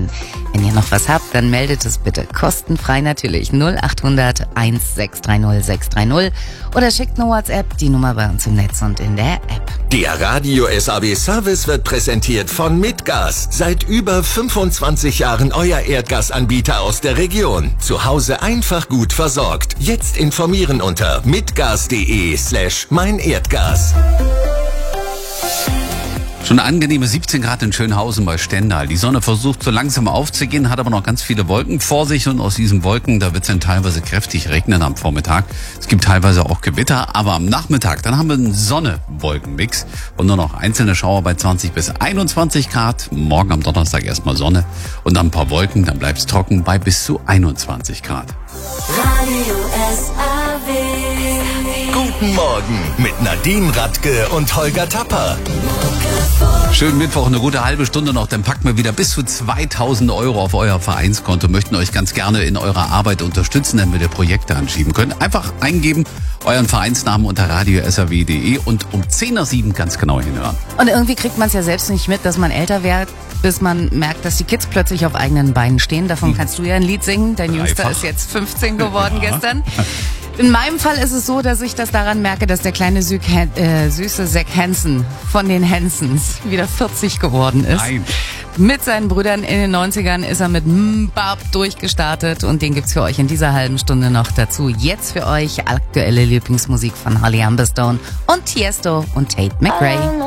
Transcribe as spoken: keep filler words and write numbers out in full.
werden. Wenn ihr noch was habt, dann meldet es bitte kostenfrei natürlich null acht hundert eins sechs drei null sechs drei null oder schickt eine WhatsApp, die Nummer bei uns im Netz und in der App. Der Radio S A B Service wird präsentiert von Mitgas. Seit über fünfundzwanzig Jahren euer Erdgasanbieter aus der Region. Zu Hause einfach gut versorgt. Jetzt informieren unter mitgas.de slash mein Erdgas. Schon angenehme siebzehn Grad in Schönhausen bei Stendal. Die Sonne versucht so langsam aufzugehen, hat aber noch ganz viele Wolken vor sich und aus diesen Wolken, da wird es dann teilweise kräftig regnen am Vormittag. Es gibt teilweise auch Gewitter, aber am Nachmittag, dann haben wir einen Sonne-Wolken-Mix und nur noch einzelne Schauer bei zwanzig bis einundzwanzig Grad. Morgen am Donnerstag erstmal Sonne und dann ein paar Wolken, dann bleibt es trocken bei bis zu einundzwanzig Grad. Radio S A W. Guten Morgen mit Nadine Radke und Holger Tapper. Schönen Mittwoch, eine gute halbe Stunde noch, dann packen wir wieder bis zu zweitausend Euro auf euer Vereinskonto. Möchten euch ganz gerne in eurer Arbeit unterstützen, damit ihr Projekte anschieben könnt. Einfach eingeben, euren Vereinsnamen unter radio s a w punkt de und um zehn nach sieben ganz genau hinhören. Und irgendwie kriegt man es ja selbst nicht mit, dass man älter wird, bis man merkt, dass die Kids plötzlich auf eigenen Beinen stehen. Davon hm. kannst du ja ein Lied singen. Dein Jüngster ist jetzt fünfzehn geworden ja. gestern. In meinem Fall ist es so, dass ich das daran merke, dass der kleine Sü- äh, süße Zack Hansen von den Hansons wieder vierzig geworden ist. Nein. Mit seinen Brüdern in den neunzigern ist er mit Mbab durchgestartet und den gibt's für euch in dieser halben Stunde noch dazu. Jetzt für euch aktuelle Lieblingsmusik von Holly Humberstone und Tiesto und Tate McRae.